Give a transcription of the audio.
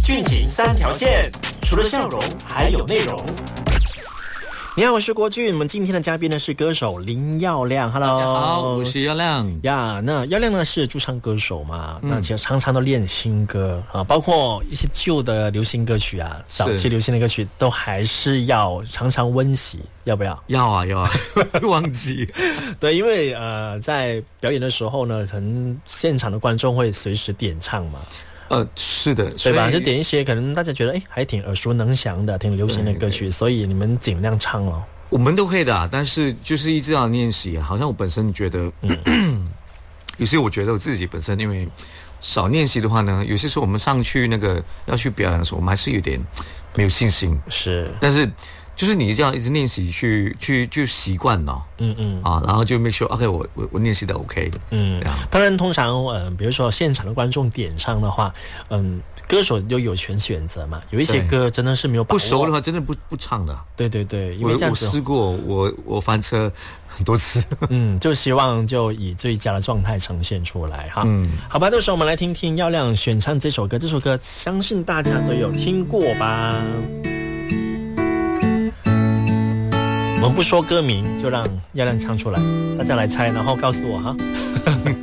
剧情三条线，除了笑容还有内容。你好，我是国俊。我们今天的嘉宾呢是歌手林耀亮。Hello， 大家好，我是耀亮呀。那耀亮呢是驻唱歌手嘛？那其实常常都练新歌啊，包括一些旧的流行歌曲啊，早期流行的歌曲都还是要常常温习，要不要？ 要啊，忘记。 对，因为在表演的时候呢，可能现场的观众会随时点唱嘛。 是的， 对吧？就点一些可能大家觉得还挺耳熟能详的、挺流行的歌曲，所以你们尽量唱哦。 我们都会的啊，但是就是一直要练习。好像我本身觉得，有些我觉得我自己本身因为少练习的话呢，有些时候我们上去那个要去表演的时候，我们还是有点没有信心。 是， 但是就是你这样一直练习去习惯了，然后就 make sure OK， 我练习的 OK， 这样。 当然，通常比如说现场的观众点唱的话，歌手就有权选择嘛。有一些歌真的是没有把握， 不熟的话，真的不唱的。 对对对，因为这样子我试过，我翻车很多次。 就希望就以最佳的状态呈现出来哈。好吧，这时候我们来听听耀亮选唱这首歌。这首歌相信大家都有听过吧。我们不说歌名，就让耀亮唱出来，大家来猜，然后告诉我哈。